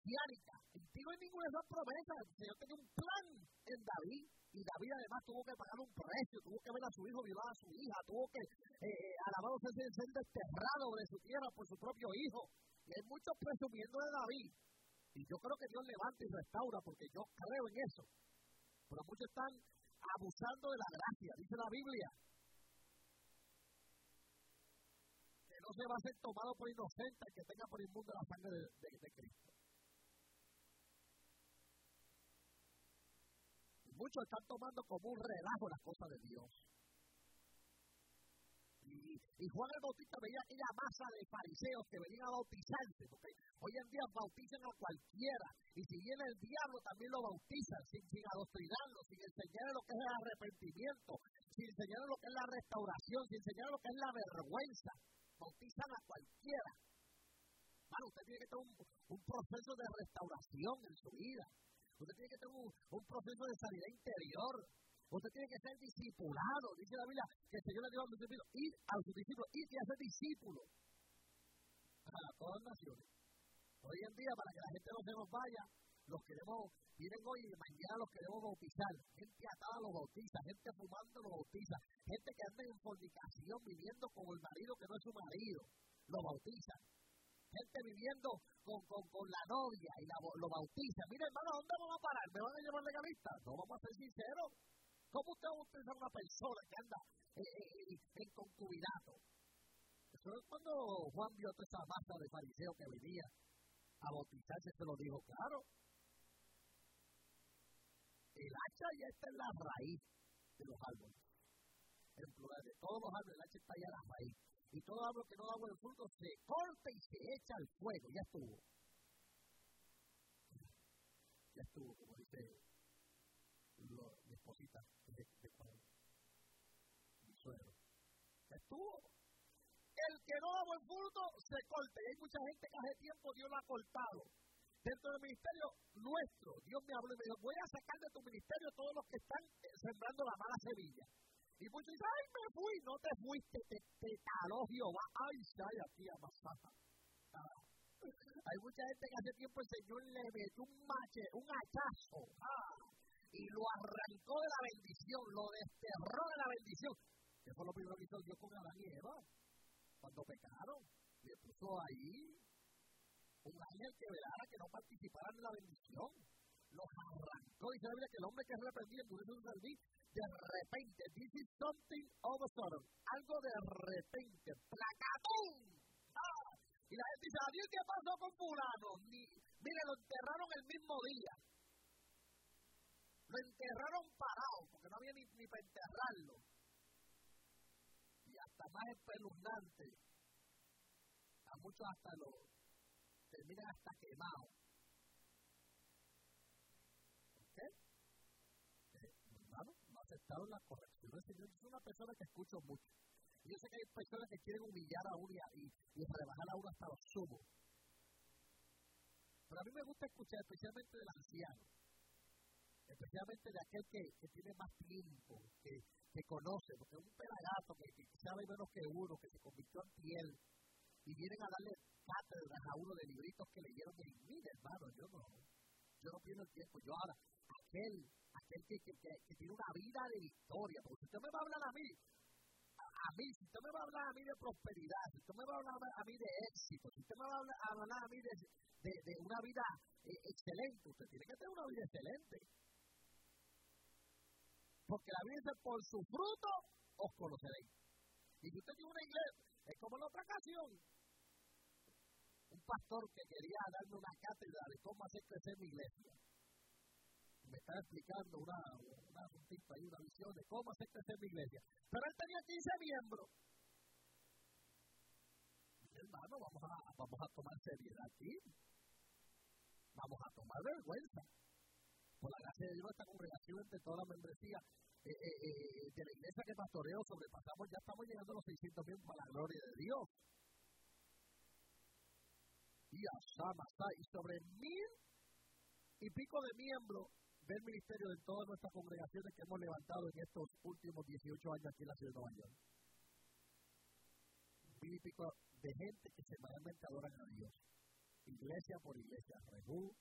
mesiánica. En ti no hay ninguna de esas promesas. El Señor tenía un plan en David. Y David además tuvo que pagar un precio, tuvo que ver a su hijo violar a su hija, tuvo que, alabado sea, ser desterrado de su tierra por su propio hijo. Y hay muchos presumiendo de David. Y yo creo que Dios levanta y restaura, porque yo creo en eso. Pero muchos están abusando de la gracia, dice la Biblia. Que no se va a ser tomado por inocente el que tenga por inmundo la sangre de Cristo. Muchos están tomando como un relajo las cosas de Dios. Y Juan el Bautista veía aquella masa de fariseos que venían a bautizarse, porque hoy en día bautizan a cualquiera, y si viene el diablo también lo bautizan, sin adoctrinarlo, sin enseñarle lo que es el arrepentimiento, sin enseñarle lo que es la restauración, sin enseñarle lo que es la vergüenza. Bautizan a cualquiera. Bueno, usted tiene que tener un proceso de restauración en su vida. Usted tiene que tener un proceso de sanidad interior. Usted tiene que ser discipulado. Dice la Biblia que el Señor le dijo a sus discípulos, ir y hacer discípulos a todas las naciones. Hoy en día, para que la gente no se nos vaya, vienen hoy y mañana los queremos bautizar. Gente atada los bautiza, gente fumando los bautiza, gente que anda en fornicación viviendo con el marido que no es su marido, lo bautizan. Gente viviendo con la novia y lo bautiza. Mira, hermano, ¿dónde vamos a parar? ¿Me van a llevar legalistas? No, vamos a ser sinceros. ¿Cómo usted va a bautizar a una persona que anda en concubinato? Eso es cuando Juan vio toda esa masa de fariseos que venía a bautizarse, se lo dijo claro. El hacha ya está en la raíz de los árboles. En plural, de todos los árboles, el hacha está ya en la raíz. Y todo árbol que no da buen fruto se corta y se echa al fuego. Ya estuvo. Ya estuvo, como dice mi esposita de mi suegro. Ya estuvo. El que no da buen fruto se corta. Y hay mucha gente que hace tiempo Dios lo ha cortado. Dentro del ministerio nuestro, Dios me habló y me dijo, voy a sacar de tu ministerio todos los que están sembrando la mala semilla. Y muchos dicen, ay, me fui. No te fuiste, te taló Jehová. Ay, sai aquí a Masata. Hay mucha gente que hace tiempo el Señor le metió un hachazo. Y lo arrancó de la bendición, lo desterró de la bendición. Eso fue lo primero que hizo Dios con Adán y Eva. Cuando pecaron, le puso ahí un ángel que velara que no participaran en la bendición. Los arrancó. Dice la Biblia que el hombre que es arrepentido endurece su cerviz de repente. This is something of a sudden. Algo de repente. ¡Placatón! Y la gente dice, adiós, ¿qué pasó con fulano? Mire, lo enterraron el mismo día. Lo enterraron parado, porque no había ni para enterrarlo. Y hasta más espeluznante. A muchos hasta lo terminan hasta quemados. ¿Qué? Hermano, no aceptaron la corrección del Señor. Es una persona que escucho mucho. Yo sé que hay personas que quieren humillar a uno y rebajar a uno hasta los sumos. Pero a mí me gusta escuchar, especialmente del anciano, especialmente de aquel que tiene más tiempo, que conoce, porque es un pelagato que sabe menos que uno, que se convirtió en piel, y vienen a darle cátedras a uno de libritos que leyeron y mire, hermano, yo no pierdo el tiempo. Yo ahora, aquel que tiene una vida de victoria, porque si usted me va a hablar a mí, si usted me va a hablar a mí de prosperidad, si usted me va a hablar a mí de éxito, si usted me va a hablar a mí de una vida excelente, usted tiene que tener una vida excelente. Porque la Biblia dice, por su fruto os conoceréis. Y si usted tiene una iglesia, es como en otra ocasión. Un pastor que quería darme una cátedra de cómo hacer crecer mi iglesia. Me estaba explicando un tipo ahí, una visión de cómo hacer crecer mi iglesia. Pero él tenía 15 miembros. Y hermano, vamos a tomar seriedad aquí. Vamos a tomar vergüenza. Por la gracia de Dios, esta congregación entre toda la membresía de la iglesia que pastoreo sobrepasamos, ya estamos llegando a los 600 miembros para la gloria de Dios. Y sobre 1,000 y pico de miembros del ministerio de todas nuestras congregaciones que hemos levantado en estos últimos 18 años aquí en la ciudad de Nueva York. 1,000 y pico de gente que semanalmente adoran a Dios. iglesia por iglesia, Rehú,